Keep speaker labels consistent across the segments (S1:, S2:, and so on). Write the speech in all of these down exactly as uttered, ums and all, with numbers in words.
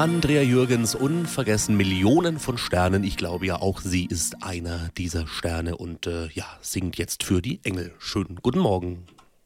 S1: Andrea Jürgens, unvergessen, Millionen von Sternen. Ich glaube ja auch, sie ist einer dieser Sterne und äh, ja, singt jetzt für die Engel. Schönen guten Morgen.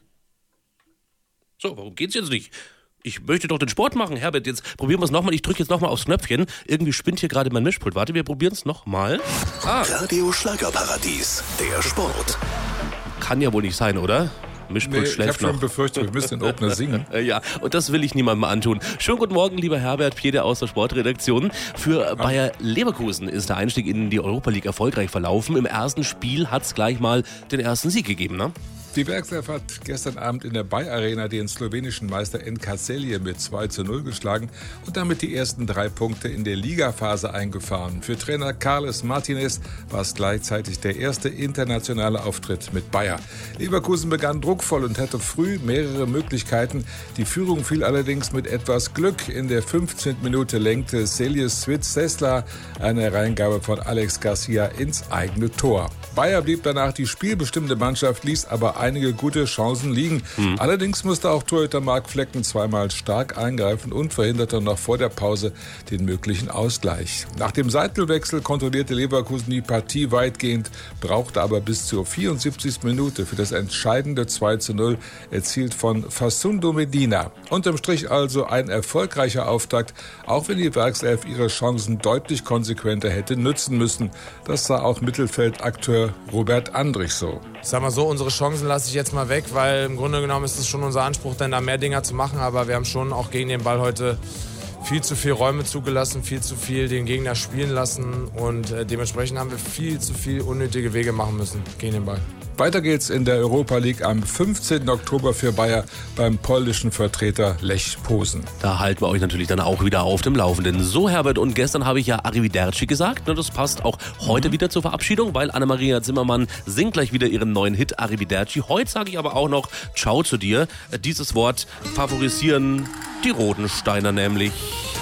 S1: So, warum geht's jetzt nicht? Ich möchte doch den Sport machen, Herbert. Jetzt probieren wir es nochmal. Ich drücke jetzt nochmal aufs Knöpfchen. Irgendwie spinnt hier gerade mein Mischpult. Warte, wir probieren es nochmal.
S2: Ah. Radio Schlagerparadies, der Sport.
S1: Kann ja wohl nicht sein, oder? Mischpult
S3: nee,
S1: schläft
S3: ich habe
S1: noch.
S3: schon befürchtet, wir müssen den Opener singen.
S1: Ja, und das will ich niemandem antun. Schönen guten Morgen, lieber Herbert Piede aus der Sportredaktion. Für Bayer Leverkusen ist der Einstieg in die Europa League erfolgreich verlaufen. Im ersten Spiel hat es gleich mal den ersten Sieg gegeben, ne?
S3: Die Werkself hat gestern Abend in der Bayer Arena den slowenischen Meister N K Celje mit zwei zu null geschlagen und damit die ersten drei Punkte in der Ligaphase eingefahren. Für Trainer Carles Martinez war es gleichzeitig der erste internationale Auftritt mit Bayer. Leverkusen begann druckvoll und hatte früh mehrere Möglichkeiten. Die Führung fiel allerdings mit etwas Glück. In der fünfzehnten Minute lenkte Celjes Svitz Sesla eine Reingabe von Alex Garcia ins eigene Tor. Bayer blieb danach die spielbestimmende Mannschaft, ließ aber einige gute Chancen liegen. Mhm. Allerdings musste auch Torhüter Marc Flecken zweimal stark eingreifen und verhinderte noch vor der Pause den möglichen Ausgleich. Nach dem Seitelwechsel kontrollierte Leverkusen die Partie weitgehend, brauchte aber bis zur vierundsiebzigsten Minute für das entscheidende zwei zu null, erzielt von Facundo Medina. Unterm Strich also ein erfolgreicher Auftakt, auch wenn die Werkself ihre Chancen deutlich konsequenter hätte nutzen müssen. Das sah auch Mittelfeldakteur Robert Andrich so.
S4: Ich sag mal so, unsere Chancen lasse ich jetzt mal weg, weil im Grunde genommen ist es schon unser Anspruch, dann da mehr Dinger zu machen. Aber wir haben schon auch gegen den Ball heute viel zu viel Räume zugelassen, viel zu viel den Gegner spielen lassen. Und äh, dementsprechend haben wir viel zu viel unnötige Wege machen müssen gegen den Ball.
S3: Weiter geht's in der Europa League am fünfzehnten Oktober für Bayer beim polnischen Vertreter Lech Posen.
S1: Da halten wir euch natürlich dann auch wieder auf dem Laufenden. So, Herbert, und gestern habe ich ja Arrivederci gesagt. Das passt auch heute mhm. wieder zur Verabschiedung, weil Anna-Maria Zimmermann singt gleich wieder ihren neuen Hit Arrivederci. Heute sage ich aber auch noch Ciao zu dir. Dieses Wort favorisieren die Rodensteiner nämlich.